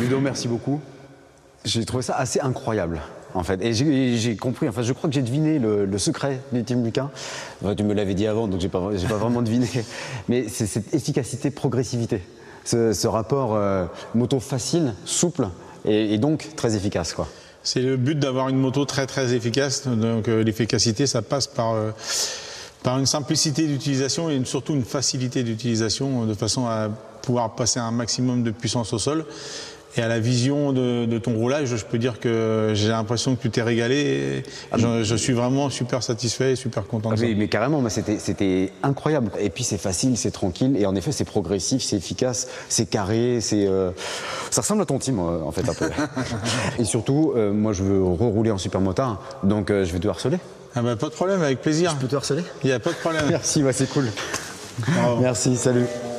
Ludo, merci beaucoup. J'ai trouvé ça assez incroyable, en fait. Et j'ai compris, enfin, je crois que j'ai deviné le secret du Team Lucas. Enfin, tu me l'avais dit avant, donc j'ai pas vraiment deviné. Mais c'est cette efficacité, progressivité. Ce rapport moto facile, souple et donc très efficace, quoi. C'est le but d'avoir une moto très très efficace. Donc l'efficacité, ça passe par une simplicité d'utilisation et surtout une facilité d'utilisation de façon à pouvoir passer un maximum de puissance au sol. Et à la vision de ton roulage, je peux dire que j'ai l'impression que tu t'es régalé. Je suis vraiment super satisfait et super content de ça. Mais carrément, c'était incroyable. Et puis c'est facile, c'est tranquille. Et en effet, c'est progressif, c'est efficace, c'est carré. Ça ressemble à ton team, en fait, un peu. Et surtout, moi, je veux rerouler en supermotard. Donc, je vais te harceler. Ah bah, pas de problème, avec plaisir. Je peux te harceler? Il n'y a pas de problème. Merci, c'est cool. Bravo. Merci, salut.